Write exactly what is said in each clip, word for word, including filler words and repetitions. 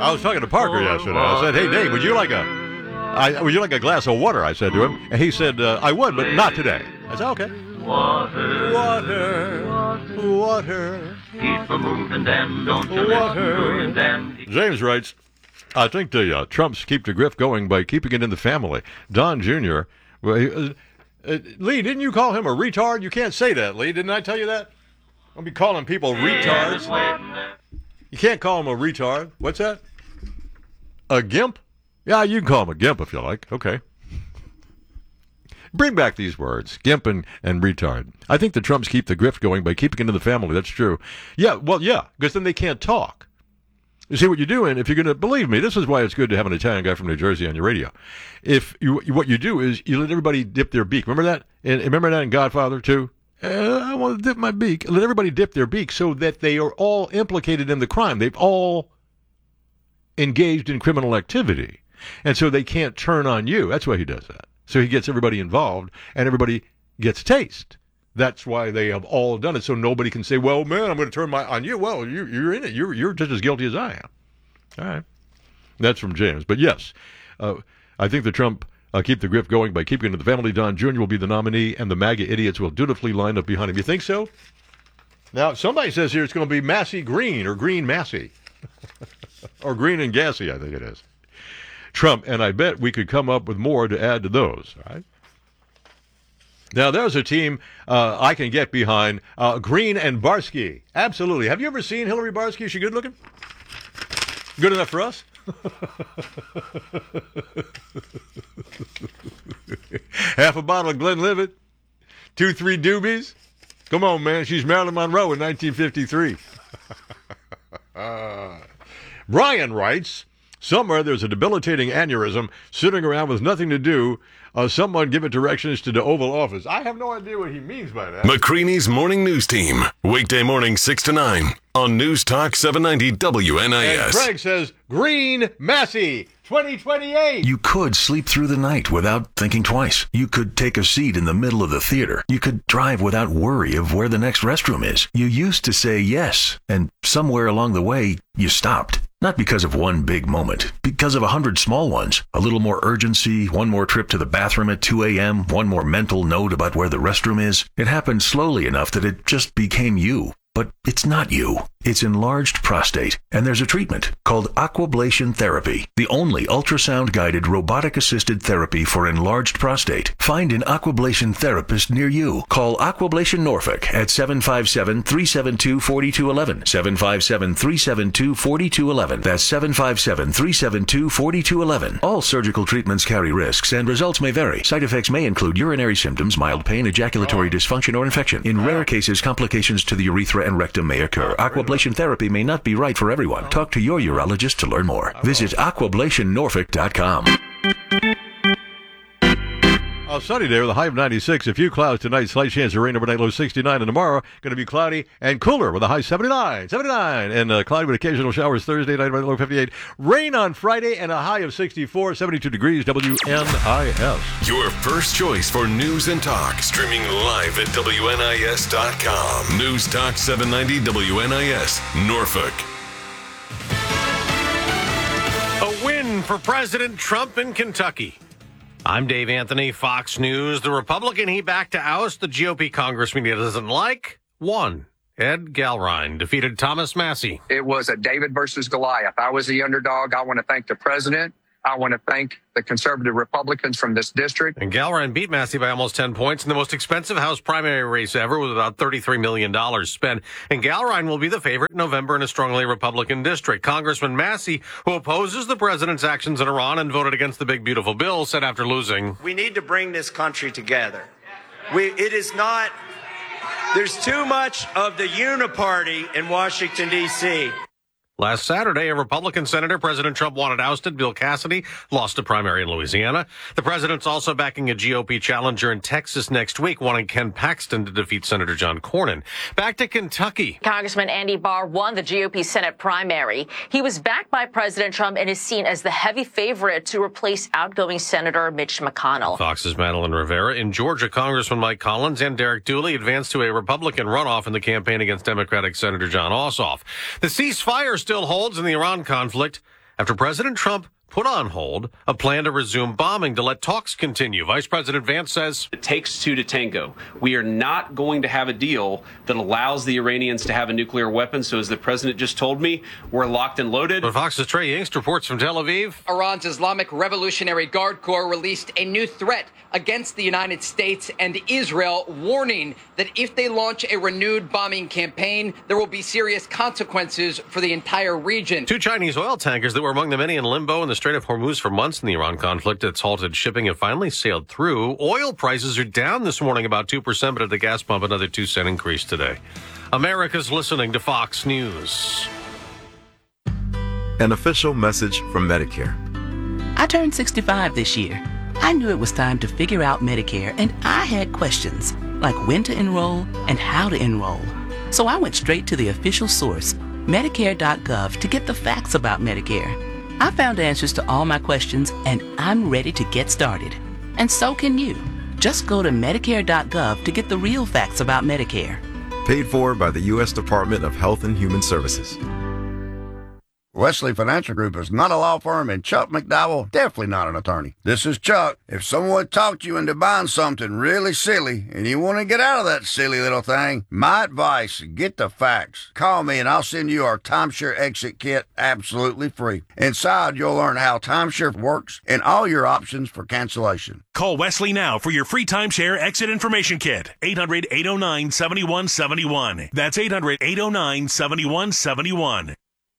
I was talking to Parker yesterday. I said, hey, Dave, would you like a, I, would you like a glass of water? I said to him. And he said, uh, I would, but not today. I said, okay. Water, water, water, water. Keep a moving them, don't you Water. listen to them. James writes, I think the uh, Trumps keep the grift going by keeping it in the family. Don Junior, well, he, uh, uh, Lee, didn't you call him a retard? You can't say that, Lee. Didn't I tell you that? Don't be calling people retards. You can't call him a retard. What's that? A gimp? Yeah, you can call him a gimp if you like. Okay. Bring back these words, gimp and, and retard. I think the Trumps keep the grift going by keeping it in the family. That's true. Yeah, well, yeah, because then they can't talk. You see what you're doing, if you're going to, believe me, this is why it's good to have an Italian guy from New Jersey on your radio. If you, what you do is you let everybody dip their beak. Remember that? And remember that in Godfather too? Uh, I want to dip my beak. Let everybody dip their beak so that they are all implicated in the crime. They've all engaged in criminal activity. And so they can't turn on you. That's why he does that. So he gets everybody involved, and everybody gets a taste. That's why they have all done it, so nobody can say, well, man, I'm going to turn my on you. Well, you, you're in it. You're, you're just as guilty as I am. All right. That's from James. But, yes, uh, I think the Trump uh, keep the grift going by keeping it in the family. Don Junior will be the nominee, and the MAGA idiots will dutifully line up behind him. You think so? Now, somebody says here it's going to be Massey Green or Green Massey. Or Green and Gassy, I think it is. Trump, and I bet we could come up with more to add to those, all right? Now, there's a team uh, I can get behind, uh, Green and Barsky. Absolutely. Have you ever seen Hillary Barsky? Is she good looking? Good enough for us? Half a bottle of Glenlivet, two, three doobies. Come on, man. She's Marilyn Monroe in nineteen fifty-three. uh, Brian writes, somewhere there's a debilitating aneurysm sitting around with nothing to do. Uh, someone give it directions to the Oval Office. I have no idea what he means by that. McCready's Morning News Team. Weekday morning six to nine on News Talk seven ninety W N I S. And Craig says, Green Massey, twenty twenty-eight. You could sleep through the night without thinking twice. You could take a seat in the middle of the theater. You could drive without worry of where the next restroom is. You used to say yes, and somewhere along the way, you stopped. Not because of one big moment, because of a hundred small ones. A little more urgency, one more trip to the bathroom at two a.m., one more mental note about where the restroom is. It happened slowly enough that it just became you. But it's not you. It's enlarged prostate, and there's a treatment called aquablation therapy, the only ultrasound-guided robotic-assisted therapy for enlarged prostate. Find an aquablation therapist near you. Call Aquablation Norfolk at seven five seven, three seven two, four two one one, seven five seven, three seven two, four two one one. That's seven five seven, three seven two, four two one one. All surgical treatments carry risks, and results may vary. Side effects may include urinary symptoms, mild pain, ejaculatory dysfunction, or infection. In rare cases, complications to the urethra and rectum may occur. Aquablation therapy may not be right for everyone. Talk to your urologist to learn more. Visit aquablation norfolk dot com. Oh, sunny day with a high of ninety-six. A few clouds tonight. Slight chance of rain overnight, low sixty-nine. And tomorrow, going to be cloudy and cooler with a high seventy-nine. seventy-nine. And uh, cloudy with occasional showers Thursday night, low fifty-eight. Rain on Friday and a high of sixty-four. seventy-two degrees. W N I S. Your first choice for news and talk. Streaming live at W N I S dot com. News Talk seven ninety W N I S, Norfolk. A win for President Trump in Kentucky. I'm Dave Anthony, Fox News. The Republican he backed to oust the G O P congressman he doesn't like won. Ed Galrine defeated Thomas Massey. It was a David versus Goliath. I was the underdog. I want to thank the president. I want to thank the conservative Republicans from this district. And Galrine beat Massey by almost ten points in the most expensive House primary race ever with about thirty-three million dollars spent. And Galrine will be the favorite in November in a strongly Republican district. Congressman Massey, who opposes the president's actions in Iran and voted against the big, beautiful bill, said after losing, we need to bring this country together. We, it is not, there's too much of the uniparty in Washington, D C Last Saturday, a Republican senator President Trump wanted ousted, Bill Cassidy, lost a primary in Louisiana. The president's also backing a G O P challenger in Texas next week, wanting Ken Paxton to defeat Senator John Cornyn. Back to Kentucky. Congressman Andy Barr won the G O P Senate primary. He was backed by President Trump and is seen as the heavy favorite to replace outgoing Senator Mitch McConnell. Fox's Madeline Rivera. In Georgia, Congressman Mike Collins and Derek Dooley advanced to a Republican runoff in the campaign against Democratic Senator John Ossoff. The ceasefire still holds in the Iran conflict after President Trump put on hold a plan to resume bombing to let talks continue. Vice President Vance says it takes two to tango. We are not going to have a deal that allows the Iranians to have a nuclear weapon. So as the president just told me, we're locked and loaded. But Fox's Trey Yingst reports from Tel Aviv. Iran's Islamic Revolutionary Guard Corps released a new threat against the United States and Israel, warning that if they launch a renewed bombing campaign, there will be serious consequences for the entire region. Two Chinese oil tankers that were among the many in limbo in the Strait of Hormuz for months in the Iran conflict that's halted shipping have finally sailed through. Oil prices are down this morning about two percent, but at the gas pump, another two cent increase today. America's listening to Fox News. An official message from Medicare. I turned sixty-five this year. I knew it was time to figure out Medicare, and I had questions, like when to enroll and how to enroll. So I went straight to the official source, Medicare dot gov, to get the facts about Medicare. I found answers to all my questions, and I'm ready to get started. And so can you. Just go to Medicare dot gov to get the real facts about Medicare. Paid for by the U S Department of Health and Human Services. Wesley Financial Group is not a law firm, and Chuck McDowell definitely not an attorney. This is Chuck. If someone talked you into buying something really silly and you want to get out of that silly little thing, my advice, get the facts. Call me and I'll send you our timeshare exit kit absolutely free. Inside, you'll learn how timeshare works and all your options for cancellation. Call Wesley now for your free timeshare exit information kit. eight hundred, eight oh nine, seven one seven one. That's eight hundred, eight oh nine, seven one seven one.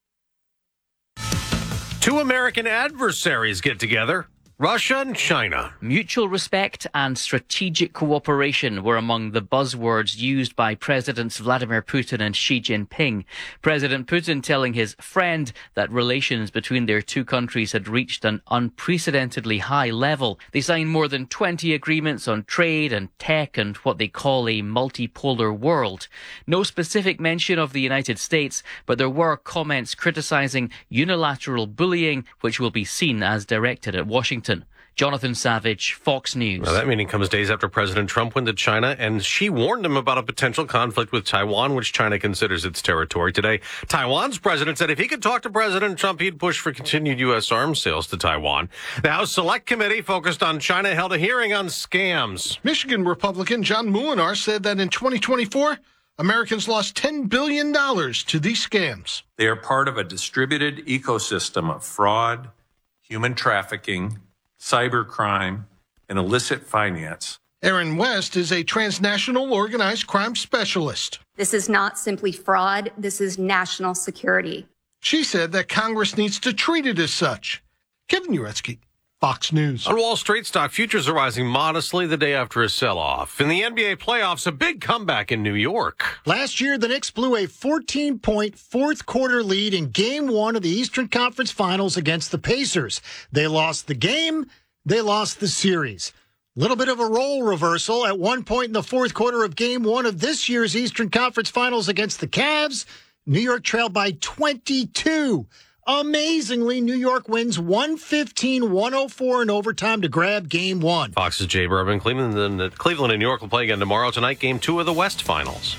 Two American adversaries get together, Russia and China. Mutual respect and strategic cooperation were among the buzzwords used by Presidents Vladimir Putin and Xi Jinping. President Putin telling his friend that relations between their two countries had reached an unprecedentedly high level. They signed more than twenty agreements on trade and tech and what they call a multipolar world. No specific mention of the United States, but there were comments criticizing unilateral bullying, which will be seen as directed at Washington. Jonathan Savage, Fox News. Now, that meeting comes days after President Trump went to China, and she warned him about a potential conflict with Taiwan, which China considers its territory. Today, Taiwan's president said if he could talk to President Trump, he'd push for continued U S arms sales to Taiwan. The House Select Committee focused on China held a hearing on scams. Michigan Republican John Moolenaar said that in twenty twenty-four, Americans lost ten billion dollars to these scams. They are part of a distributed ecosystem of fraud, human trafficking, cybercrime, and illicit finance. Erin West is a transnational organized crime specialist. This is not simply fraud. This is national security. She said that Congress needs to treat it as such. Kevin Uretsky, Fox News. On Wall Street, stock futures are rising modestly the day after a sell-off. In the N B A playoffs, a big comeback in New York. Last year, the Knicks blew a fourteen-point fourth-quarter lead in Game one of the Eastern Conference Finals against the Pacers. They lost the game. They lost the series. Little bit of a role reversal at one point in the fourth quarter of Game one of this year's Eastern Conference Finals against the Cavs. New York trailed by twenty-two. Amazingly, New York wins one fifteen one oh four in overtime to grab Game one. Fox's Jay Bourbon. Cleveland and, Cleveland and New York will play again tomorrow. Tonight, Game two of the West Finals.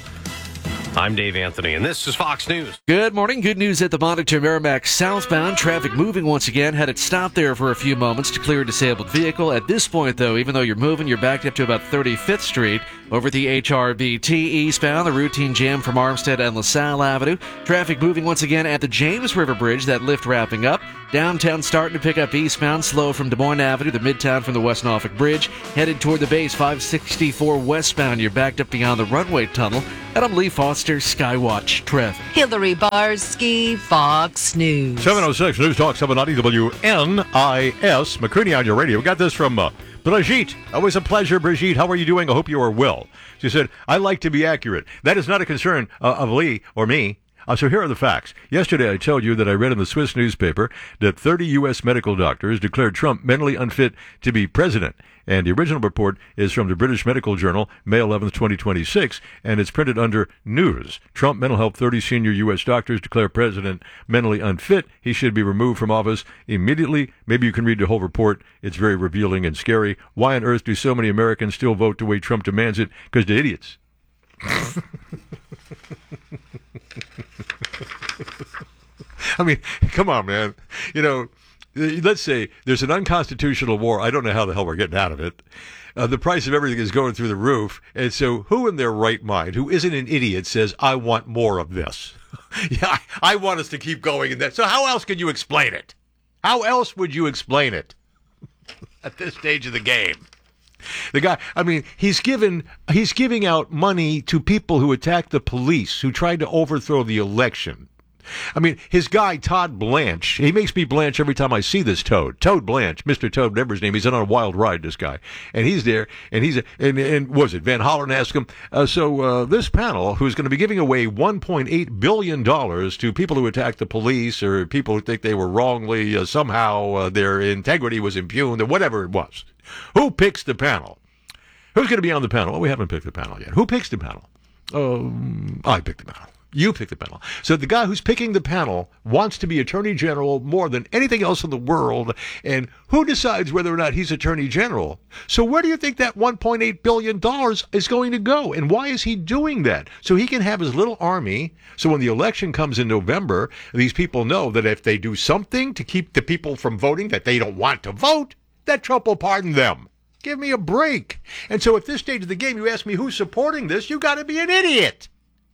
I'm Dave Anthony, and this is Fox News. Good morning. Good news at the Monitor Merrimack southbound. Traffic moving once again. Had it stopped there for a few moments to clear a disabled vehicle. At this point, though, even though you're moving, you're backed up to about thirty-fifth Street. Over the H R B T eastbound, the routine jam from Armstead and LaSalle Avenue. Traffic moving once again at the James River Bridge, that lift wrapping up. Downtown starting to pick up eastbound, slow from Des Moines Avenue, the Midtown from the West Norfolk Bridge. Headed toward the base, five sixty-four westbound, you're backed up beyond the runway tunnel. And I'm Lee Foster, Skywatch traffic. Hillary Barsky, Fox News. seven oh six News Talk seven ninety W N I S. McCready on your radio. We got this from uh, Brigitte. Always a pleasure, Brigitte. How are you doing? I hope you are well. She said, I like to be accurate. That is not a concern uh, of Lee or me. Uh, so here are the facts. Yesterday I told you that I read in the Swiss newspaper that thirty U S medical doctors declared Trump mentally unfit to be president. And the original report is from the British Medical Journal, May eleventh, twenty twenty-six, and it's printed under News. Trump mental health thirty senior U S doctors declare president mentally unfit. He should be removed from office immediately. Maybe you can read the whole report. It's very revealing and scary. Why on earth do so many Americans still vote the way Trump demands it? Because they're idiots. I mean, come on, man. You know, let's say there's an unconstitutional war. I don't know how the hell we're getting out of it. Uh, the price of everything is going through the roof. And so who in their right mind, who isn't an idiot, says, I want more of this? yeah, I, I want us to keep going in that. So how else can you explain it? How else would you explain it at this stage of the game? The guy, I mean, he's given, he's giving out money to people who attacked the police, who tried to overthrow the election. I mean, his guy, Todd Blanche, he makes me blanch every time I see this Toad. Toad Blanche, Mister Toad, whatever his name, he's on a wild ride, this guy. And he's there, and he's, and, and was it, Van Hollen asked him, uh, so uh, this panel, who's going to be giving away one point eight billion dollars to people who attacked the police or people who think they were wrongly, uh, somehow uh, their integrity was impugned, or whatever it was. Who picks the panel? Who's going to be on the panel? Well, we haven't picked the panel yet. Who picks the panel? Um, I picked the panel. You pick the panel. So the guy who's picking the panel wants to be Attorney General more than anything else in the world. And who decides whether or not he's Attorney General? So where do you think that one point eight billion dollars is going to go? And why is he doing that? So he can have his little army. So when the election comes in November, these people know that if they do something to keep the people from voting that they don't want to vote, that Trump will pardon them. Give me a break. And so at this stage of the game, you ask me who's supporting this, you got to be an idiot.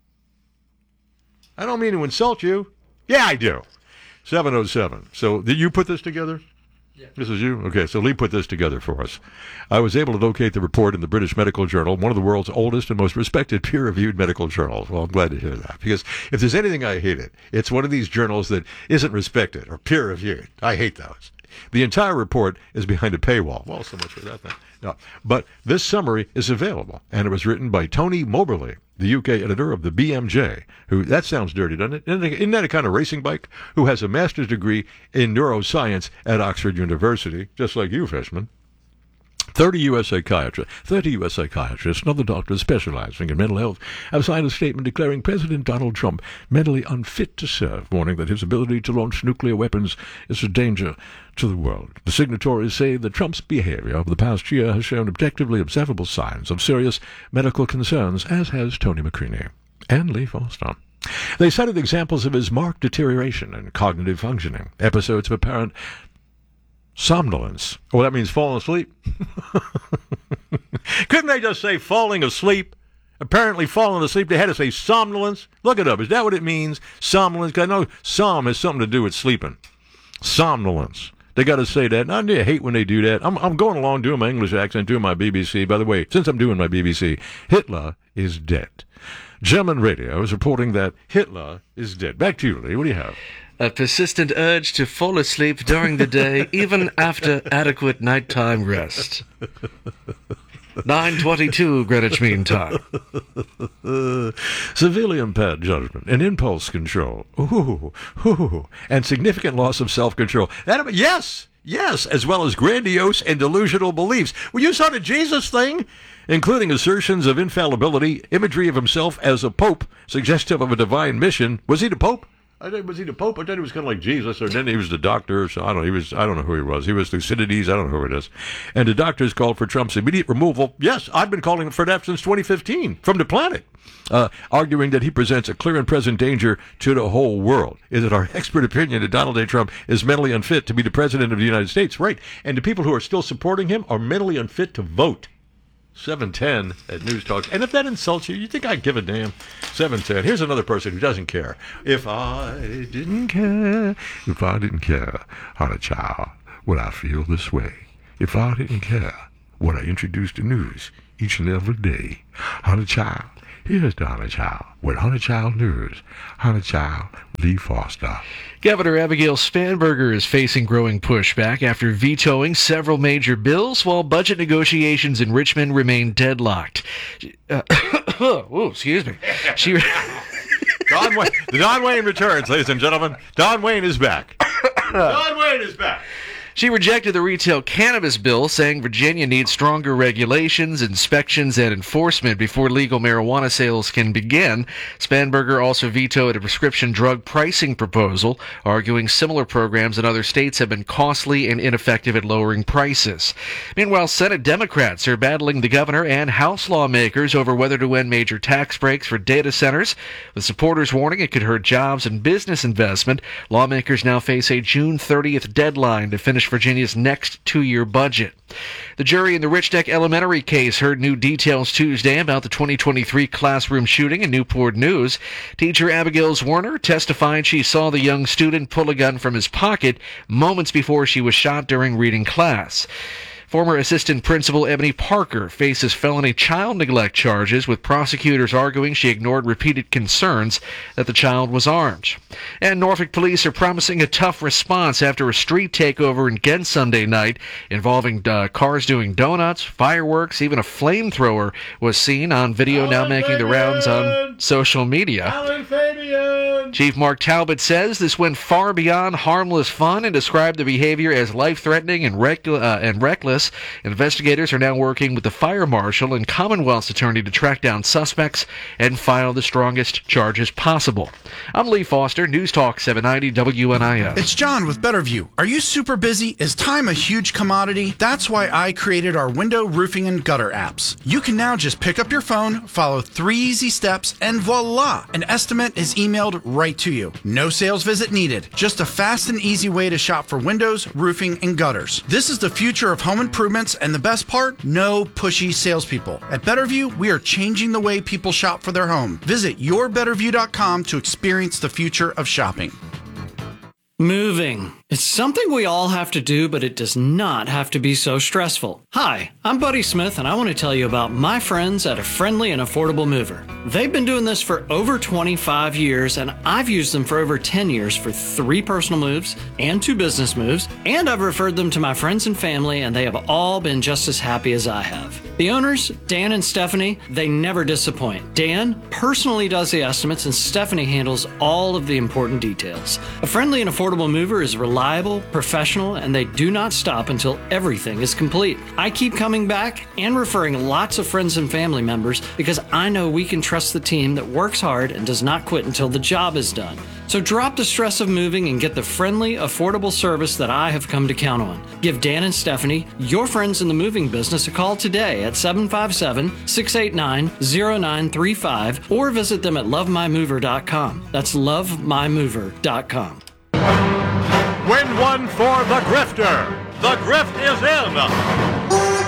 I don't mean to insult you. Yeah, I do. seven oh seven. So did you put this together? Yeah. This is you? Okay, so Lee put this together for us. I was able to locate the report in the British Medical Journal, one of the world's oldest and most respected peer-reviewed medical journals. Well, I'm glad to hear that, because if there's anything I hate it, it's one of these journals that isn't respected or peer-reviewed. I hate those. The entire report is behind a paywall. Well, so much for that then. No. But this summary is available, and it was written by Tony Moberly, the U K editor of the B M J, who, that sounds dirty, doesn't it? Isn't that a kind of racing bike? Who has a master's degree in neuroscience at Oxford University, just like you, Fishman. thirty U S psychiatrists, thirty U S psychiatrists and other doctors specializing in mental health have signed a statement declaring President Donald Trump mentally unfit to serve, warning that his ability to launch nuclear weapons is a danger to the world. The signatories say that Trump's behavior over the past year has shown objectively observable signs of serious medical concerns, as has Tony McCready and Lee Foster. They cited examples of his marked deterioration in cognitive functioning, episodes of apparent somnolence. Oh, that means falling asleep? Couldn't they just say falling asleep? Apparently falling asleep. They had to say somnolence. Look it up. Is that what it means? Somnolence? Because I know som has something to do with sleeping. Somnolence. They got to say that. And I hate when they do that. I'm, I'm going along doing my English accent, doing my B B C. By the way, since I'm doing my B B C, Hitler is dead. German radio is reporting that Hitler is dead. Back to you, Lee. What do you have? A persistent urge to fall asleep during the day, even after adequate nighttime rest. nine twenty-two Greenwich Mean Time. Severely impaired judgment and impulse control. Ooh, ooh, and significant loss of self-control. That, yes, yes, as well as grandiose and delusional beliefs. Well, you saw the Jesus thing, including assertions of infallibility, imagery of himself as a pope, suggestive of a divine mission. Was he the pope? I think, was he the Pope? I thought he was kind of like Jesus, or then he was the doctor. So I don't know. He was. I don't know who he was. He was Thucydides. I don't know who it is. And the doctors called for Trump's immediate removal. Yes, I've been calling for that since twenty fifteen from the planet, uh, arguing that he presents a clear and present danger to the whole world. Is it our expert opinion that Donald J. Trump is mentally unfit to be the president of the United States? Right. And the people who are still supporting him are mentally unfit to vote. seven ten at News Talk. And if that insults you, you think I give a damn? seven ten. Here's another person who doesn't care. If I didn't care, if I didn't care, how a child would I feel this way? If I didn't care, would I introduce the news each and every day? Honey Child, here's the Honey Child with Honey Child News. Honey Child, Lee Foster. Governor Abigail Spanberger is facing growing pushback after vetoing several major bills while budget negotiations in Richmond remain deadlocked. Uh, oh, excuse me. She... Don Wayne, Don Wayne returns, ladies and gentlemen. Don Wayne is back. Don Wayne is back. She rejected the retail cannabis bill, saying Virginia needs stronger regulations, inspections, and enforcement before legal marijuana sales can begin. Spanberger also vetoed a prescription drug pricing proposal, arguing similar programs in other states have been costly and ineffective at lowering prices. Meanwhile, Senate Democrats are battling the governor and House lawmakers over whether to end major tax breaks for data centers. With supporters warning it could hurt jobs and business investment, lawmakers now face a June thirtieth deadline to finish Virginia's next two-year budget. The jury in the Rich Neck Elementary case heard new details Tuesday about the twenty twenty-three classroom shooting in Newport News. Teacher Abigail Werner testified she saw the young student pull a gun from his pocket moments before she was shot during reading class. Former Assistant Principal Ebony Parker faces felony child neglect charges, with prosecutors arguing she ignored repeated concerns that the child was armed. And Norfolk police are promising a tough response after a street takeover in Ghent Sunday night involving uh, cars doing donuts, fireworks, even a flamethrower was seen on video Alan now making Fabian! the rounds on social media. Alan Fabian! Chief Mark Talbot says this went far beyond harmless fun and described the behavior as life-threatening and, rec- uh, and reckless. Investigators are now working with the fire marshal and Commonwealth's attorney to track down suspects and file the strongest charges possible. I'm Lee Foster, News Talk seven ninety W N I S. It's John with Betterview. Are you super busy? Is time a huge commodity? That's why I created our window, roofing, and gutter apps. You can now just pick up your phone, follow three easy steps, and voila! An estimate is emailed right to you. No sales visit needed. Just a fast and easy way to shop for windows, roofing, and gutters. This is the future of home improvements, and the best part, no pushy salespeople. At Betterview, we are changing the way people shop for their home. Visit your better view dot com to experience the future of shopping. Moving. It's something we all have to do, but it does not have to be so stressful. Hi, I'm Buddy Smith, and I want to tell you about my friends at A Friendly and Affordable Mover. They've been doing this for over twenty-five years, and I've used them for over ten years for three personal moves and two business moves, and I've referred them to my friends and family, and they have all been just as happy as I have. The owners, Dan and Stephanie, they never disappoint. Dan personally does the estimates, and Stephanie handles all of the important details. A Friendly and Affordable Mover is reliable, professional, and they do not stop until everything is complete. I keep coming back and referring lots of friends and family members because I know we can trust the team that works hard and does not quit until the job is done. So drop the stress of moving and get the friendly, affordable service that I have come to count on. Give Dan and Stephanie, your friends in the moving business, a call today at seven five seven, six eight nine, zero nine three five or visit them at love my mover dot com. That's love my mover dot com. Win one for the Grifter. The Grift is in.